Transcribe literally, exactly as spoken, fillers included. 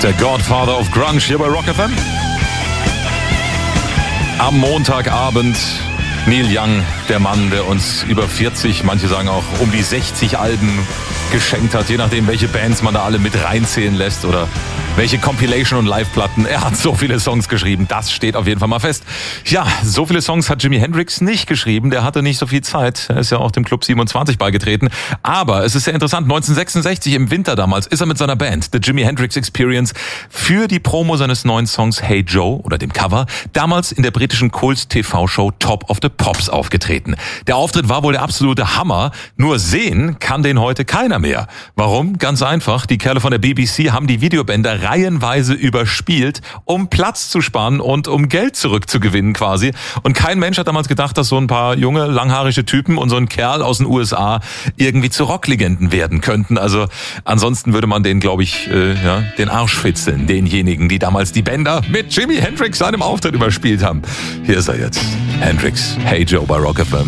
Der Godfather of Grunge hier bei Rock F M. Am Montagabend Neil Young, der Mann, der uns über vierzig, manche sagen auch um die sechzig Alben geschenkt hat, je nachdem, welche Bands man da alle mit reinzählen lässt oder welche Compilation- und Live-Platten. Er hat so viele Songs geschrieben, das steht auf jeden Fall mal fest. Ja, so viele Songs hat Jimi Hendrix nicht geschrieben, der hatte nicht so viel Zeit. Er ist ja auch dem Club siebenundzwanzig beigetreten. Aber es ist sehr interessant, neunzehnhundertsechsundsechzig im Winter damals ist er mit seiner Band, The Jimi Hendrix Experience, für die Promo seines neuen Songs Hey Joe oder dem Cover, damals in der britischen Kult-T V-Show Top of the Pops aufgetreten. Der Auftritt war wohl der absolute Hammer, nur sehen kann den heute keiner mehr. Warum? Ganz einfach, die Kerle von der B B C haben die Videobänder reihenweise überspielt, um Platz zu sparen und um Geld zurückzugewinnen quasi. Und kein Mensch hat damals gedacht, dass so ein paar junge, langhaarige Typen und so ein Kerl aus den U S A irgendwie zu Rocklegenden werden könnten. Also ansonsten würde man den, glaube ich, äh, ja, den Arsch fitzeln, denjenigen, die damals die Bänder mit Jimi Hendrix seinem Auftritt überspielt haben. Hier ist er jetzt, Hendrix, Hey Joe bei Rock F M.